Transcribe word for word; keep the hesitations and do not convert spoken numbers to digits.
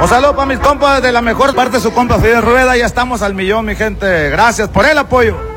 Un saludo para mis compas de la mejor parte de su compa Fidel Rueda. Ya estamos al millón, mi gente. Gracias por el apoyo.